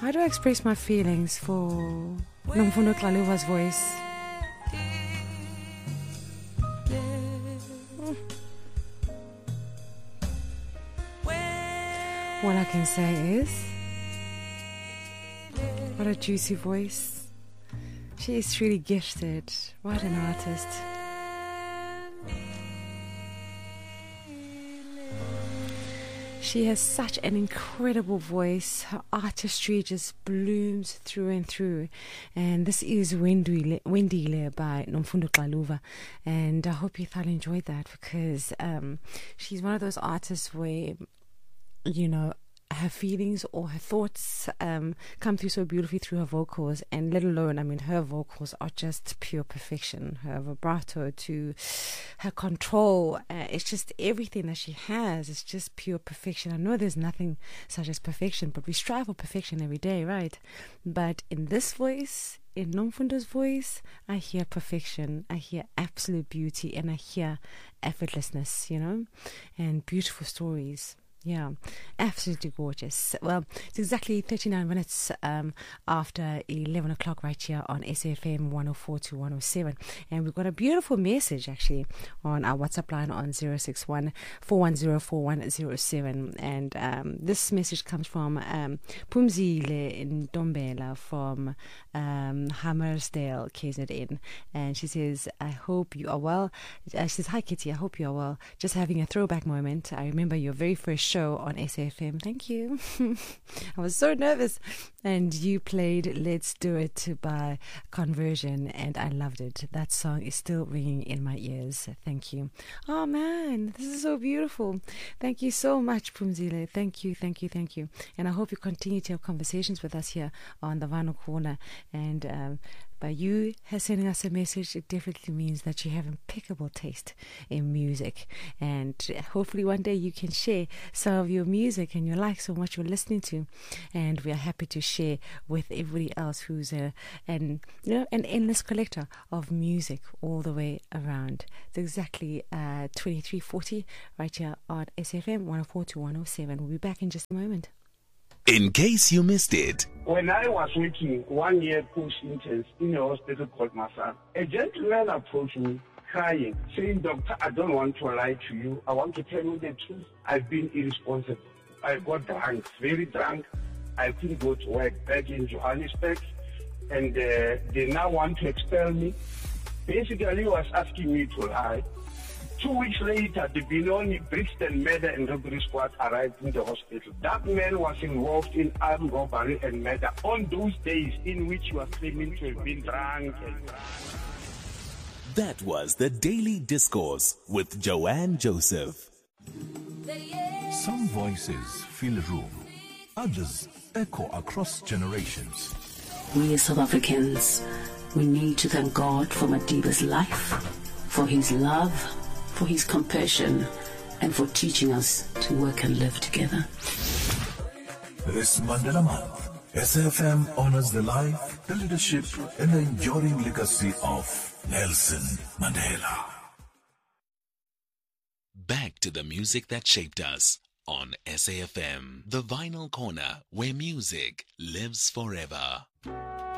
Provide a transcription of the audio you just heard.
How do I express my feelings for Nomfundo Xaluva's voice? All I can say is, what a juicy voice. She is truly gifted. What an artist. She has such an incredible voice. Her artistry just blooms through and through. And this is Wendile by Nomfundo Xaluva. And I hope you thoroughly enjoyed that, because she's one of those artists where, you know, her feelings or her thoughts come through so beautifully through her vocals, and let alone, I mean, her vocals are just pure perfection. Her vibrato to her control, it's just everything that she has. It's just pure perfection. I know there's nothing such as perfection, but we strive for perfection every day, right? But in this voice, in Nomfundo's voice, I hear perfection, I hear absolute beauty, and I hear effortlessness, you know, and beautiful stories. Yeah, absolutely gorgeous. Well, it's exactly 39 minutes after 11 o'clock right here on SAFM 104 to 107. And we've got a beautiful message actually on our WhatsApp line on 061 410 4107. And this message comes from Pumzile Ndombela from Hammersdale, KZN. And she says, I hope you are well. She says, hi Kitty, I hope you are well. Just having a throwback moment. I remember your very first show on SAFM. Thank you. I was so nervous, and you played Let's Do It by Conversion, and I loved it. That song is still ringing in my ears. Thank you. Oh man, this is so beautiful. Thank you so much, Pumzile. Thank you, thank you, thank you. And I hope you continue to have conversations with us here on the Vinyl Corner. And by you sending us a message, it definitely means that you have impeccable taste in music. And hopefully one day you can share some of your music and your likes on what you're listening to. And we are happy to share with everybody else who's an endless collector of music all the way around. It's exactly 23:40 right here on SFM 104 to 107. We'll be back in just a moment. In case you missed it. When I was working 1 year post-intense in a hospital called Masa, a gentleman approached me crying, saying, Doctor, I don't want to lie to you. I want to tell you the truth. I've been irresponsible. I got drunk, very drunk. I couldn't go to work back in Johannesburg, and they now want to expel me. Basically, he was asking me to lie. 2 weeks later, the Benoni Brixton murder and robbery squad arrived in the hospital. That man was involved in armed robbery and murder on those days in which he was claiming to have been drunk. That was the Daily Discourse with Joanne Joseph. Some voices fill a room, others echo across generations. We as South Africans, we need to thank God for Madiba's life, for his love, for his compassion, and for teaching us to work and live together. This Mandela Month, SFM honors the life, the leadership, and the enduring legacy of Nelson Mandela. Back to the music that shaped us on SAFM, the Vinyl Corner, where music lives forever.